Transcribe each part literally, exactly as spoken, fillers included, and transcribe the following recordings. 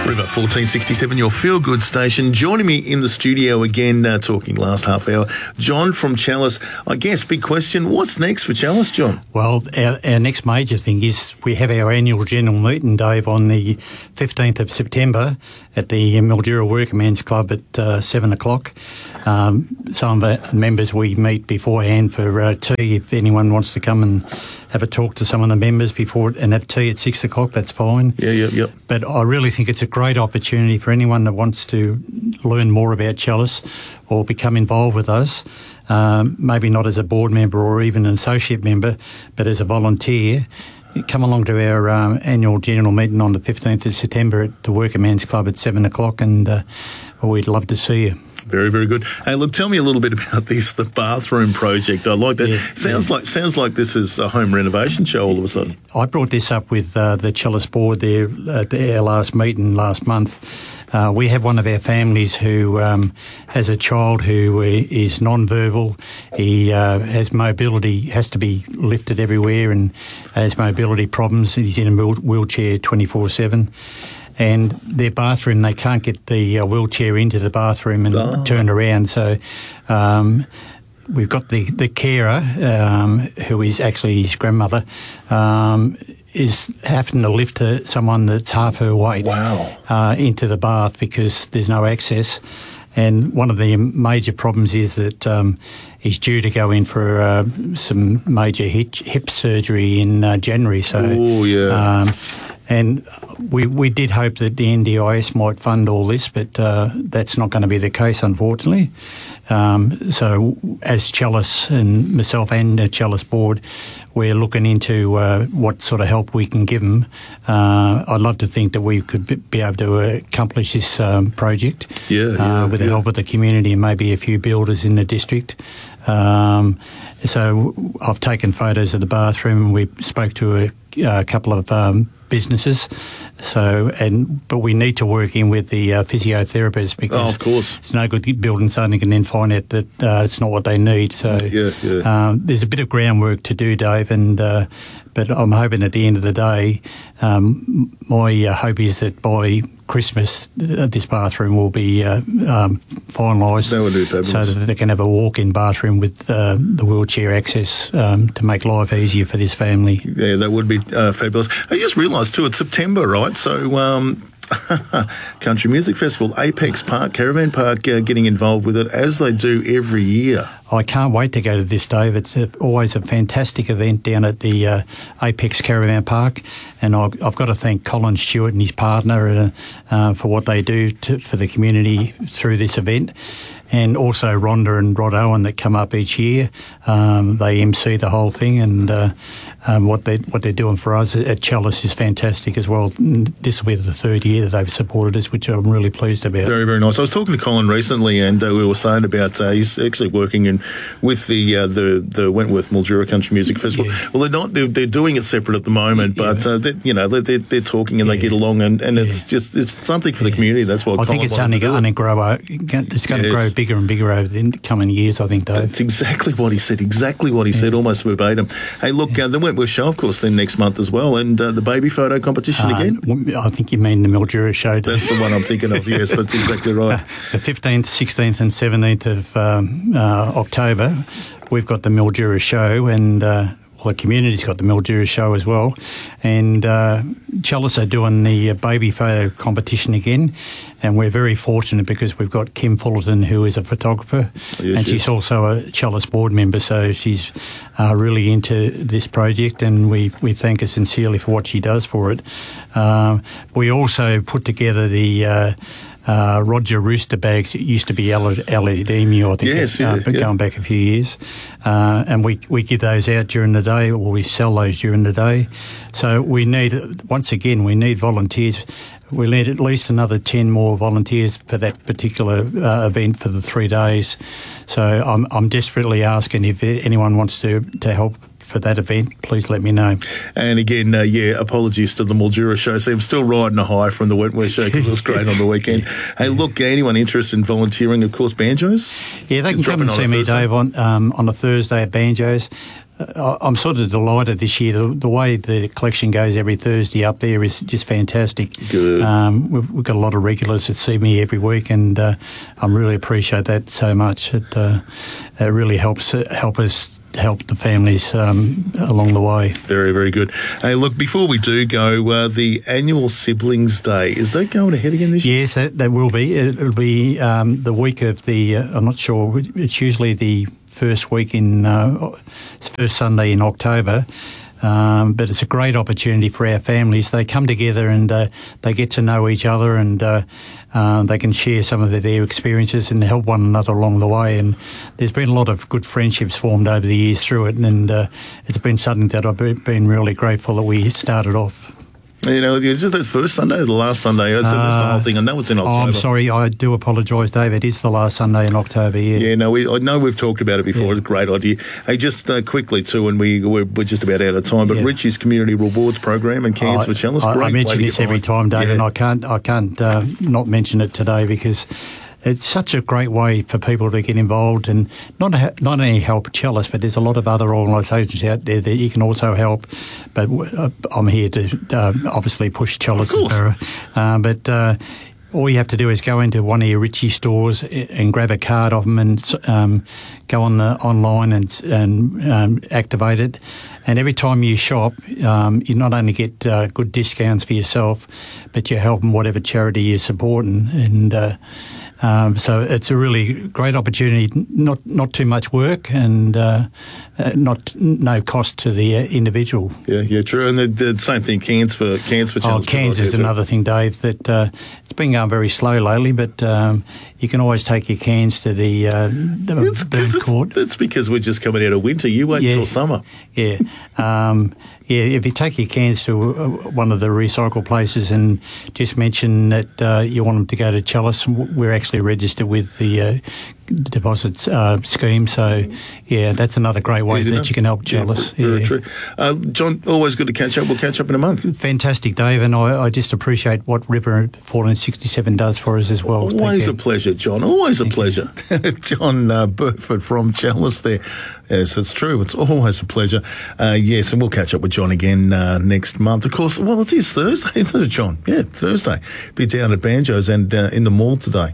River fourteen sixty-seven, your feel-good station. Joining me in the studio again, uh, talking last half hour, John from Chalice. I guess, big question, what's next for Chalice, John? Well, our, our next major thing is we have our annual general meeting, Dave, on the fifteenth of September at the Mildura Workmen's Club at uh, seven o'clock. Um, some of our members, we meet beforehand for uh, tea. If anyone wants to come and have a talk to some of the members before and have tea at six o'clock, that's fine. Yeah, yeah, yeah. But I really think it's a great opportunity for anyone that wants to learn more about Chalice or become involved with us, um, maybe not as a board member or even an associate member, but as a volunteer. Come along to our um, annual general meeting on the fifteenth of September at the Workmen's Club at seven o'clock, and uh, we'd love to see you. Very, very good. Hey, look, tell me a little bit about this, the bathroom project. I like that. Yeah, sounds yeah. like sounds like this is a home renovation show all of a sudden. I brought this up with uh, the Chalice board there at our last meeting last month. Uh, we have one of our families who um, has a child who is non-verbal. He uh, has mobility, has to be lifted everywhere and has mobility problems. He's in a wheelchair twenty-four seven. And their bathroom, they can't get the uh, wheelchair into the bathroom and oh. turn around. So um, we've got the, the carer, um, who is actually his grandmother, um, is having to lift her, someone that's half her weight wow. uh, into the bath because there's no access. And one of the major problems is that um, he's due to go in for uh, some major hip, hip surgery in uh, January. So, oh, yeah. Um, And we we did hope that the N D I S might fund all this, but uh, that's not going to be the case, unfortunately. Um, so as Chalice and myself and the Chalice board, we're looking into uh, what sort of help we can give them. Uh, I'd love to think that we could be able to accomplish this um, project yeah, yeah, uh, with the yeah. help of the community and maybe a few builders in the district. Um, so I've taken photos of the bathroom and we spoke to a, a couple of um, businesses. So, and but we need to work in with the uh, physiotherapists because oh, of course. It's no good building something and then find out that uh, it's not what they need. So yeah, yeah. Um, there's a bit of groundwork to do, Dave, and uh, but I'm hoping at the end of the day, um, my uh, hope is that by Christmas, uh, this bathroom will be uh, um, finalised that would be fabulous. So that they can have a walk-in bathroom with uh, the wheelchair access um, to make life easier for this family. Yeah, that would be uh, fabulous. I just realised too, it's September, right? So um, Country Music Festival, Apex Park, Caravan Park uh, getting involved with it as they do every year. I can't wait to go to this, Dave. It's a, always a fantastic event down at the uh, Apex Caravan Park, and I've, I've got to thank Colin Stewart and his partner uh, uh, for what they do to, for the community through this event. And also Rhonda and Rod Owen that come up each year. Um, they M C the whole thing, and uh, um, what they what they're doing for us at Chalice is fantastic as well. This will be the third year that they've supported us, which I'm really pleased about. Very, very nice. I was talking to Colin recently, and uh, we were saying about uh, he's actually working in with the uh, the the Wentworth Mildura Country Music Festival. Yeah. Well, they're not they're, they're doing it separate at the moment, but yeah. uh, you know they're, they're they're talking and yeah. they get along, and, and yeah. it's just it's something for the yeah. community. That's what I Colin think it's only going to grow. It's going to yes. grow bigger and bigger over the coming years, I think, Dave. That's exactly what he said, exactly what he yeah. said, almost verbatim. Hey, look, yeah. uh, the Wentworth Show, of course, then next month as well, and uh, the baby photo competition uh, again? I think you mean the Mildura Show. That's the one I'm thinking of, yes, that's exactly right. Uh, the fifteenth, sixteenth and seventeenth of um, uh, October, we've got the Mildura Show, and uh, well, the community's got the Mildura Show as well, and uh, Chalice are doing the uh, baby photo competition again, and we're very fortunate because we've got Kim Fullerton, who is a photographer, yes, and yes. she's also a Chalice board member, so she's uh, really into this project, and we, we thank her sincerely for what she does for it. Um, we also put together the uh, Uh, Roger Rooster bags. It used to be Alidemia, I think, yes, uh, yeah, but yeah. going back a few years. Uh, and we, we give those out during the day, or we sell those during the day. So we need, once again, we need volunteers. We need at least another ten more volunteers for that particular uh, event for the three days. So I'm, I'm desperately asking if anyone wants to, to help for that event, please let me know. And again, uh, yeah, apologies to the Mildura Show. So I'm still riding a high from the Wentworth Show because it was great on the weekend. Hey, look, anyone interested in volunteering, of course, Banjos? Yeah, they can come and see me, Dave, on um, on a Thursday at Banjos. uh, I'm sort of delighted this year. The, the way the collection goes every Thursday up there is just fantastic. Good. Um, we've, we've got a lot of regulars that see me every week, and uh, I really appreciate that so much. It, uh, it really helps uh, help us. help the families um, along the way. Very, very good. Hey, look, before we do go, uh, the annual Siblings Day, is that going ahead again this year? Yes, that, that will be. It'll be um, the week of the, uh, I'm not sure, it's usually the first week in, uh, first Sunday in October. Um, but it's a great opportunity for our families. They come together and uh, they get to know each other, and uh, uh, they can share some of their experiences and help one another along the way. And there's been a lot of good friendships formed over the years through it, and uh, it's been something that I've been really grateful that we started off. You know, is it the first Sunday or the last Sunday? It's, uh, it's the whole thing. I know it's in October. Oh, I'm sorry. I do apologise, Dave. It is the last Sunday in October, yeah. Yeah, no, we, I know we've talked about it before. Yeah. It's a great idea. Hey, just uh, quickly, too, and we, we're, we're just about out of time, but yeah. Richie's Community Rewards Program and Cans I, for Chalice. I, great I mention this every time, Dave, yeah. and I can't, I can't uh, not mention it today because it's such a great way for people to get involved and not not only help Chalice, but there's a lot of other organisations out there that you can also help. But uh, I'm here to uh, obviously push Chalice. Of course. Uh, but uh, all you have to do is go into one of your Ritchie stores and grab a card of them and um, go on the online and, and um, activate it. And every time you shop, um, you not only get uh, good discounts for yourself, but you're helping whatever charity you're supporting. And uh, um, so it's a really great opportunity, not not too much work and uh, uh, not no cost to the uh, individual. Yeah, yeah, true. And the, the same thing, cans for cans for Chalice. Oh, cans is another thing, Dave, that uh, it's been going very slow lately, but um, you can always take your cans to the, uh, the it's, burn it's, court. That's because we're just coming out of winter. You wait yeah, until summer. Yeah. Um, yeah, if you take your cans to uh, one of the recycle places and just mention that uh, you want them to go to Chalice, we're actually registered with the uh, deposit uh, scheme. So, yeah, that's another great way Easy that enough. You can help Chalice. Yeah, very yeah. true. Uh, John, always good to catch up. We'll catch up in a month. Fantastic, Dave, and I, I just appreciate what River fourteen sixty-seven does for us as well. Always a pleasure, John. Always a pleasure. John uh, Burford from Chalice there. Yes, it's true. It's always a pleasure. Uh, yes, and we'll catch up with John again uh, next month. Of course, well, it is Thursday, isn't it, John? Yeah, Thursday. Be down at Banjos and uh, in the mall today.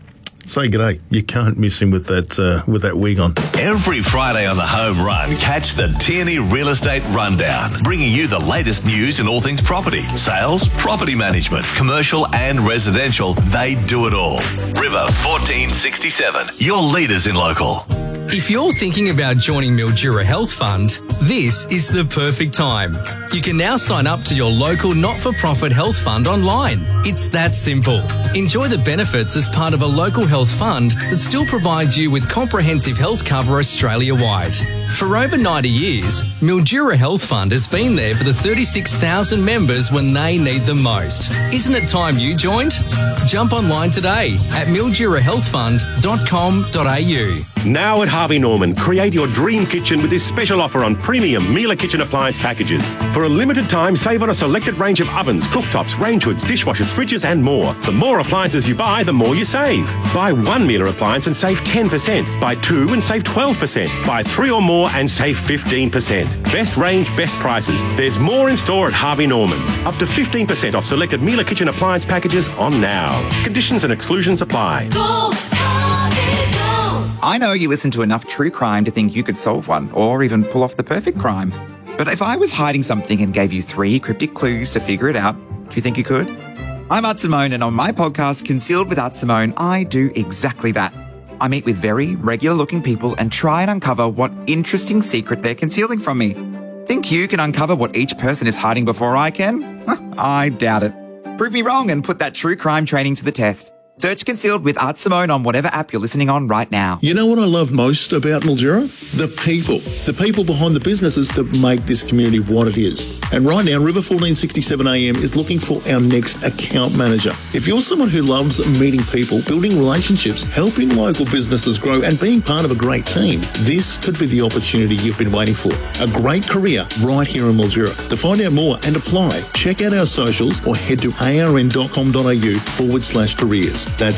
Say g'day. You can't miss him with that uh, with that wig on. Every Friday on the Home Run, catch the Tierney Real Estate Rundown, bringing you the latest news in all things property, sales, property management, commercial and residential. They do it all. River fourteen sixty-seven, your leaders in local. If you're thinking about joining Mildura Health Fund, this is the perfect time. You can now sign up to your local not-for-profit health fund online. It's that simple. Enjoy the benefits as part of a local health fund that still provides you with comprehensive health cover Australia-wide. For over ninety years, Mildura Health Fund has been there for the thirty-six thousand members when they need them most. Isn't it time you joined? Jump online today at mildura health fund dot com dot a u. Now at Harvey Norman, create your dream kitchen with this special offer on premium Miele kitchen appliance packages. For a limited time, save on a selected range of ovens, cooktops, range hoods, dishwashers, fridges and more. The more appliances you buy, the more you save. Buy one Miele appliance and save ten percent. Buy two and save twelve percent. Buy three or more and save fifteen percent. Best range, best prices. There's more in store at Harvey Norman. Up to fifteen percent off selected Miele kitchen appliance packages on now. Conditions and exclusions apply. Go, Harvey, go. I know you listen to enough true crime to think you could solve one or even pull off the perfect crime. But if I was hiding something and gave you three cryptic clues to figure it out, do you think you could? I'm Art Simone, and on my podcast, Concealed with Art Simone, I do exactly that. I meet with very regular-looking people and try and uncover what interesting secret they're concealing from me. Think you can uncover what each person is hiding before I can? I doubt it. Prove me wrong and put that true crime training to the test. Search Concealed with Art Simone on whatever app you're listening on right now. You know what I love most about Mildura? The people. The people behind the businesses that make this community what it is. And right now, River fourteen sixty-seven A M is looking for our next account manager. If you're someone who loves meeting people, building relationships, helping local businesses grow and being part of a great team, this could be the opportunity you've been waiting for. A great career right here in Mildura. To find out more and apply, check out our socials or head to arn.com.au forward slash careers. That's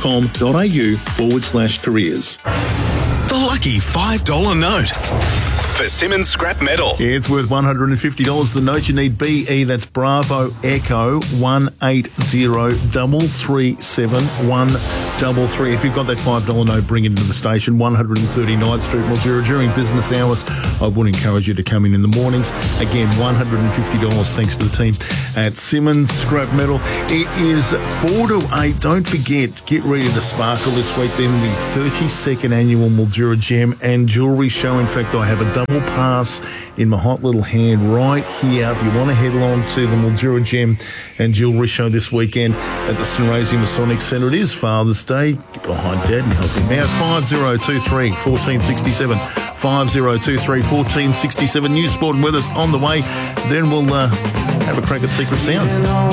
arn.com.au forward slash careers. The lucky five dollar note. for Simmons Scrap Metal. Yeah, it's worth one hundred fifty dollars. The note you need, B E, that's Bravo Echo one eight zero three three seven one three three. If you've got that five dollar note, bring it into the station, one thirty-ninth Street, Mildura. During business hours, I would encourage you to come in in the mornings. Again, one hundred fifty dollars thanks to the team at Simmons Scrap Metal. It is four to eight. Don't forget, get ready to sparkle this week. Then the thirty-second annual Mildura Gem and Jewellery Show. In fact, I have a double pass in my hot little hand right here. If you want to head along to the Mildura Gem and Jewellery Show this weekend at the Sunraysia Masonic Centre, it is Father's Day. Get behind Dad and help him out. five oh two three, one four six seven. five oh two three, one four six seven. News, sport and weather's on the way. Then we'll uh, have a crack at Secret Sound.